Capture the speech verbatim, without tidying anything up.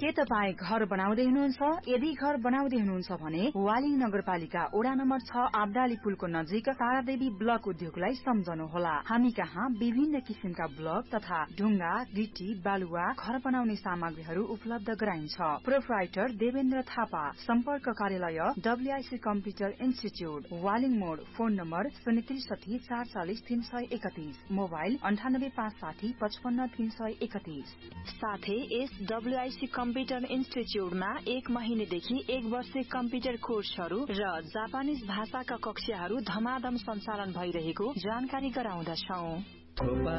के तपाई घर बनाउँदै हुनुहुन्छ? यदि घर बनाउँदै हुनुहुन्छ भने वालिङ नगरपालिका वडा नम्बर छ आब्दाली पुलको नजिक तारादेवी ब्लक उद्योगलाई सम्झनुहोला। हामी कहाँ विभिन्न किसिमका ब्लक तथा ढुङ्गा, गिटी, बालुवा, घर बनाउने सामग्रीहरू उपलब्ध गराइन्छ। प्रोप्राइटर देवेन्द्र थापा। सम्पर्क कार्यालय डब्ल्युआईसी कम्प्युटर इन्स्टिच्युट, वालिङ मोड। फोन नम्बर शून्य त्रिसठी चार चालिस तीन सय एकतीस, मोबाइल अन्ठानब्बे पाँच साठी पचपन्न तीन सय एकतीस। साथै यस डब्ल्युआईसी कम्प्युटर इन्स्टिच्युटमा एक महिनेदेखि एक वर्षे कम्प्युटर कोर्सहरू र जापानिज भाषाका कक्षाहरू धमाधम सञ्चालन भइरहेको जानकारी गराउँदछौ।